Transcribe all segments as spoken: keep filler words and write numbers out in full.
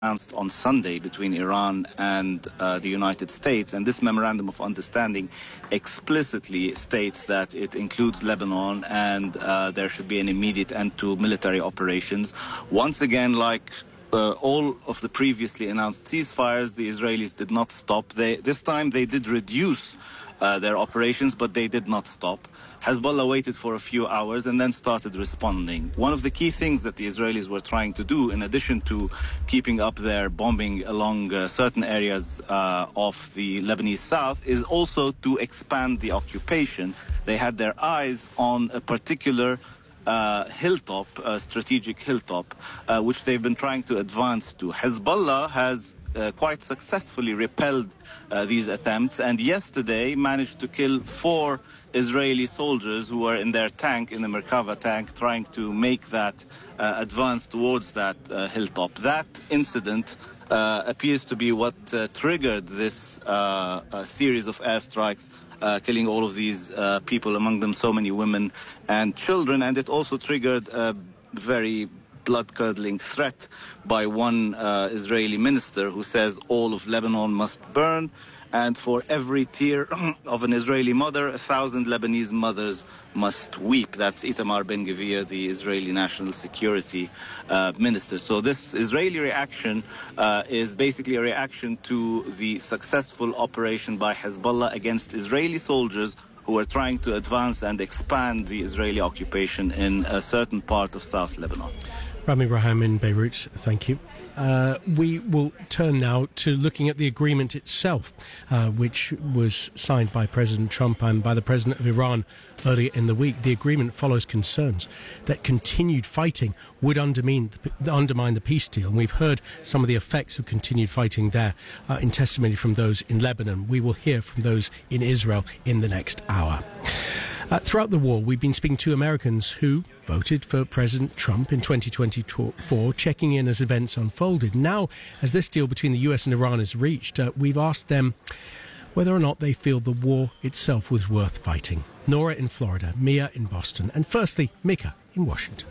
announced on Sunday between Iran and uh, the United States. And this memorandum of understanding explicitly states that it includes Lebanon and uh, there should be an immediate end to military operations. Once again, like uh, all of the previously announced ceasefires, the Israelis did not stop. They, this time they did reduce Uh, their operations, but they did not stop. Hezbollah waited for a few hours and then started responding. One of the key things that the Israelis were trying to do, in addition to keeping up their bombing along uh, certain areas uh, of the Lebanese south, is also to expand the occupation. They had their eyes on a particular Uh, hilltop, a strategic hilltop, uh, which they've been trying to advance to. Hezbollah has uh, quite successfully repelled uh, these attempts, and yesterday managed to kill four Israeli soldiers who were in their tank, in the Merkava tank, trying to make that uh, advance towards that uh, hilltop. That incident uh, appears to be what uh, triggered this uh, uh, series of airstrikes, Uh, killing all of these uh, people, among them so many women and children. And it also triggered a very blood-curdling threat by one uh, Israeli minister who says all of Lebanon must burn, and for every tear of an Israeli mother, a thousand Lebanese mothers must weep. That's Itamar Ben-Gvir, the Israeli National Security uh, Minister. So this Israeli reaction uh, is basically a reaction to the successful operation by Hezbollah against Israeli soldiers who are trying to advance and expand the Israeli occupation in a certain part of South Lebanon. Rami Raham in Beirut, thank you. Uh, we will turn now to looking at the agreement itself, uh, which was signed by President Trump and by the President of Iran earlier in the week. The agreement follows concerns that continued fighting would undermine the, undermine the peace deal. And we've heard some of the effects of continued fighting there uh, in testimony from those in Lebanon. We will hear from those in Israel in the next hour. Uh, throughout the war, we've been speaking to Americans who voted for President Trump in twenty twenty-four, checking in as events unfolded. Now, as this deal between the U S and Iran is reached, uh, we've asked them whether or not they feel the war itself was worth fighting. Nora in Florida, Mia in Boston, and firstly, Mika in Washington.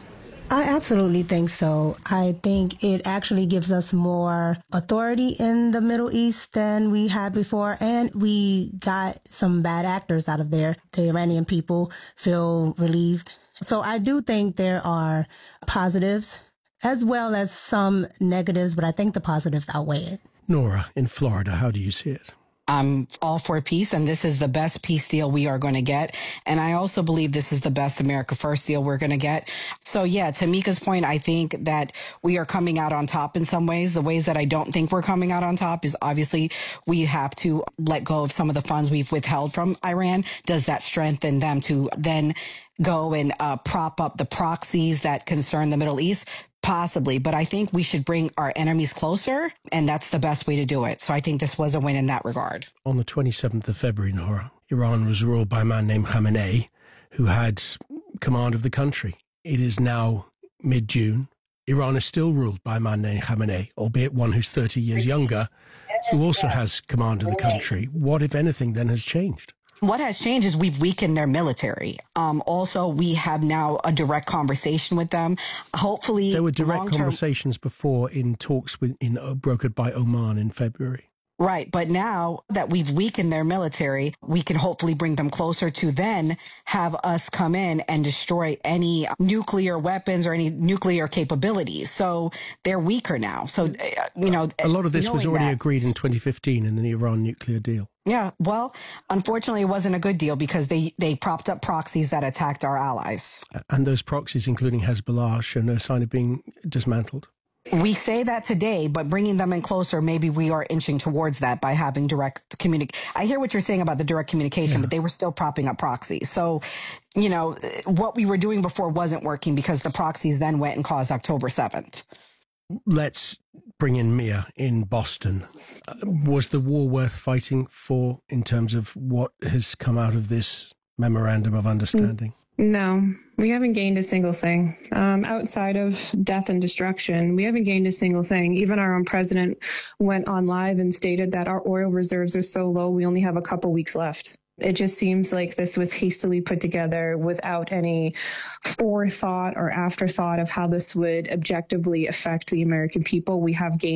I absolutely think so. I think it actually gives us more authority in the Middle East than we had before, and we got some bad actors out of there. The Iranian people feel relieved. So I do think there are positives as well as some negatives, but I think the positives outweigh it. Nora in Florida, how do you see it? I'm all for peace, and this is the best peace deal we are going to get. And I also believe this is the best America First deal we're going to get. So, yeah, to Mika's point, I think that we are coming out on top in some ways. The ways that I don't think we're coming out on top is obviously we have to let go of some of the funds we've withheld from Iran. Does that strengthen them to then go and uh, prop up the proxies that concern the Middle East? Possibly, but I think we should bring our enemies closer, and that's the best way to do it. So I think this was a win in that regard. On the twenty-seventh of February, Nora, Iran was ruled by a man named Khamenei, who had command of the country. It is now mid-June. Iran is still ruled by a man named Khamenei, albeit one who's thirty years younger, who also has command of the country. What, if anything, then has changed? What has changed is we've weakened their military. Um, also, we have now a direct conversation with them. Hopefully, there were direct conversations before in talks with, in uh, brokered by Oman in February. Right. But now that we've weakened their military, we can hopefully bring them closer to then have us come in and destroy any nuclear weapons or any nuclear capabilities. So they're weaker now. So, you know, a lot of this was already that, agreed in twenty fifteen in the Iran nuclear deal. Yeah, well, unfortunately, it wasn't a good deal because they, they propped up proxies that attacked our allies. And those proxies, including Hezbollah, show no sign of being dismantled. We say that today, but bringing them in closer, maybe we are inching towards that by having direct communication. I hear what you're saying about the direct communication, yeah. But they were still propping up proxies. So, you know, what we were doing before wasn't working because the proxies then went and caused October seventh. Let's bring in Mia in Boston. Uh, was the war worth fighting for in terms of what has come out of this memorandum of understanding? No, we haven't gained a single thing. Um, outside of death and destruction, we haven't gained a single thing. Even our own president went on live and stated that our oil reserves are so low, we only have a couple weeks left. It just seems like this was hastily put together without any forethought or afterthought of how this would objectively affect the American people. We have gained